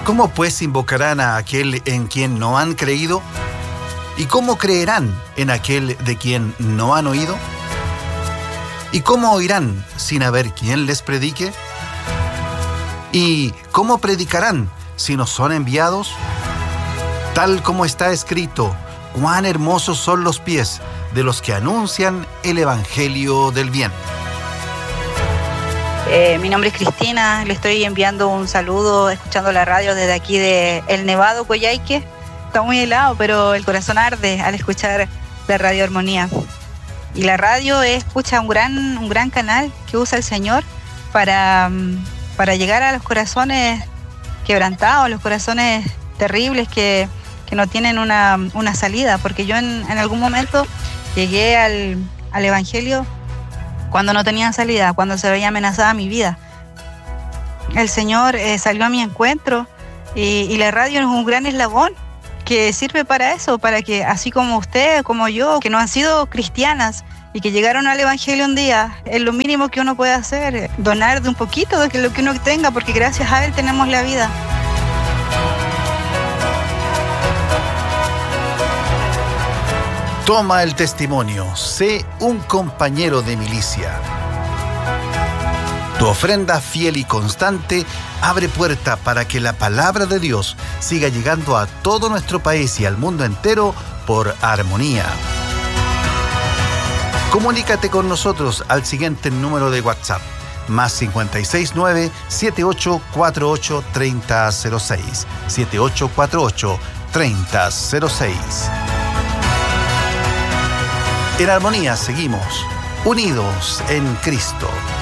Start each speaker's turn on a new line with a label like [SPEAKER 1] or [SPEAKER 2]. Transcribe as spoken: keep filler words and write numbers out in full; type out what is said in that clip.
[SPEAKER 1] ¿Cómo pues invocarán a aquel en quien no han creído? ¿Y cómo creerán en aquel de quien no han oído? ¿Y cómo oirán sin haber quien les predique? ¿Y cómo predicarán si no son enviados? Tal como está escrito, cuán hermosos son los pies de los que anuncian el evangelio del bien.
[SPEAKER 2] Eh, mi nombre es Cristina, le estoy enviando un saludo, escuchando la radio desde aquí de El Nevado, Coyhaique. Está muy helado, pero el corazón arde al escuchar la Radio Armonía. Y la radio es, escucha, un gran, un gran canal que usa el Señor para, para llegar a los corazones quebrantados, los corazones terribles que, que no tienen una, una salida. Porque yo en, en algún momento llegué al, al Evangelio cuando no tenía salida, cuando se veía amenazada mi vida. El Señor eh, salió a mi encuentro y, y la radio es un gran eslabón que sirve para eso, para que así como usted, como yo, que no han sido cristianas y que llegaron al Evangelio un día, es lo mínimo que uno puede hacer, donar de un poquito de lo que uno tenga, porque gracias a Él tenemos la vida.
[SPEAKER 1] Toma el testimonio, sé un compañero de milicia. Tu ofrenda fiel y constante abre puerta para que la palabra de Dios siga llegando a todo nuestro país y al mundo entero por Armonía. Comunícate con nosotros al siguiente número de WhatsApp, más cinco seis nueve, siete ocho cuatro ocho, tres cero cero seis, siete ocho cuatro ocho, tres cero cero seis. En Armonía seguimos, unidos en Cristo.